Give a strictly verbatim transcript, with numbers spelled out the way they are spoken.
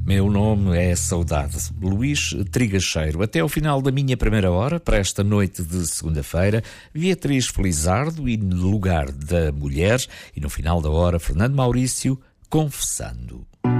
Meu nome é Saudade. Luís Trigacheiro. Até ao final da minha primeira hora, para esta noite de segunda-feira, Beatriz Felizardo e No Lugar da Mulher. E no final da hora, Fernando Maurício, Confessando.